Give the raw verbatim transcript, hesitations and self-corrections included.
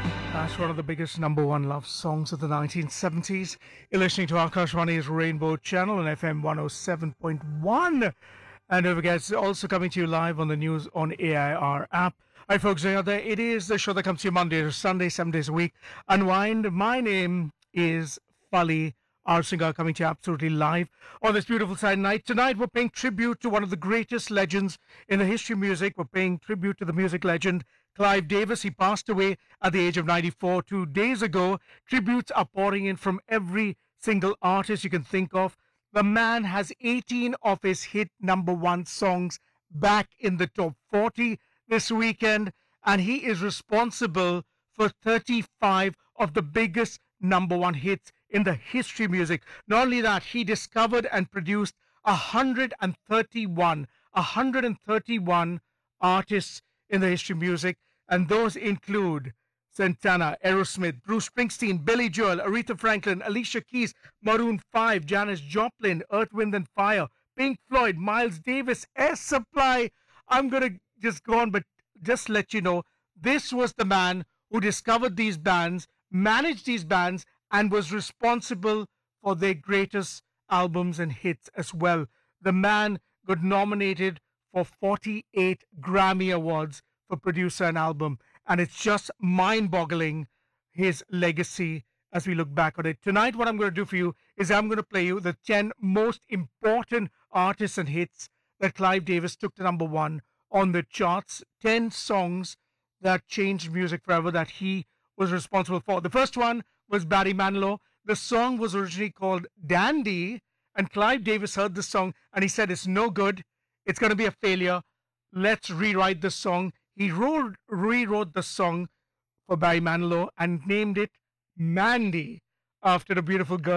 That's one of the biggest number one love songs of the nineteen seventies. You're listening to Akashvani's Rainbow Channel on F M one oh seven point one. And don't forget, it's also coming to you live on the News on A I R app. Hi, folks, out there. It is the show that comes to you Monday to Sunday, seven days a week. Unwind. My name is Fali Arsingar, coming to you absolutely live on this beautiful Saturday night. Tonight, we're paying tribute to one of the greatest legends in the history of music. We're paying tribute to the music legend Clive Davis. He passed away at the age of ninety-four two days ago. Tributes are pouring in from every single artist you can think of. The man has eighteen of his hit number one songs back in the top forty this weekend, and he is responsible for thirty-five of the biggest number one hits in the history of music. Not only that, he discovered and produced one hundred thirty-one, one hundred thirty-one artists in the history of music, and those include Santana, Aerosmith, Bruce Springsteen, Billy Joel, Aretha Franklin, Alicia Keys, Maroon five, Janis Joplin, Earth, Wind and Fire, Pink Floyd, Miles Davis, Air Supply. I'm going to just go on, but just let you know, this was the man who discovered these bands, managed these bands, and was responsible for their greatest albums and hits as well. The man got nominated for forty-eight Grammy Awards for producer and album, and it's just mind-boggling, his legacy as we look back on it. Tonight, what I'm going to do for you is I'm going to play you the ten most important artists and hits that Clive Davis took to number one on the charts. ten songs that changed music forever that he was responsible for. The first one was Barry Manilow. The song was originally called Dandy, and Clive Davis heard the song and he said, it's no good, it's going to be a failure, let's rewrite the song. He wrote, rewrote the song for Barry Manilow and named it Mandy, after a beautiful girl